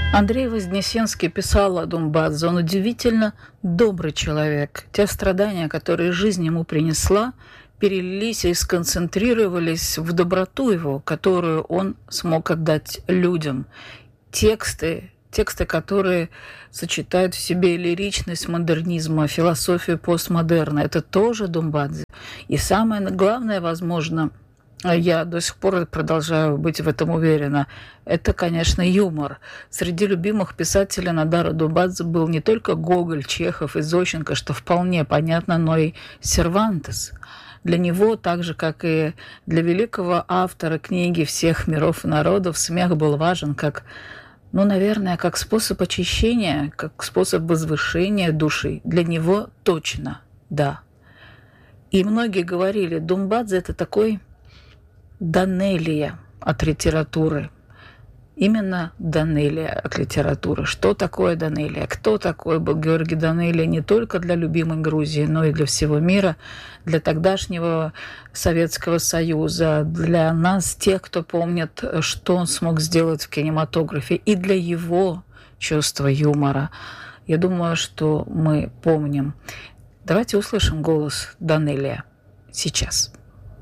Андрей Вознесенский писал о Думбадзе. Он удивительно добрый человек. Те страдания, которые жизнь ему принесла, перелились и сконцентрировались в доброту его, которую он смог отдать людям. Тексты, которые сочетают в себе лиричность модернизма, философию постмодерна. Это тоже Думбадзе. И самое главное, возможно, я до сих пор продолжаю быть в этом уверена, это, конечно, юмор. Среди любимых писателей Нодара Думбадзе был не только Гоголь, Чехов и Зощенко, что вполне понятно, но и Сервантес. Для него, так же, как и для великого автора книги «Всех миров и народов», смех был важен как, наверное, как способ очищения, как способ возвышения души. Для него точно, да. И многие говорили, Думбадзе – это такой Данелия от литературы. Именно Данелия от литературы. Что такое Данелия? Кто такой был Георгий Данелия не только для любимой Грузии, но и для всего мира, для тогдашнего Советского Союза, для нас, тех, кто помнит, что он смог сделать в кинематографе, и для его чувства юмора. Я думаю, что мы помним. Давайте услышим голос Данелия сейчас.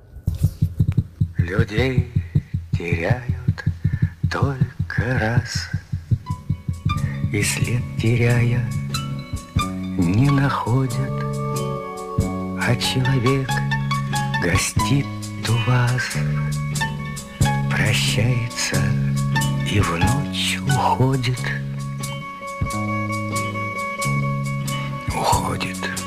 Людей теряют только раз, и след теряя не находят, а человек гостит у вас, прощается и в ночь уходит.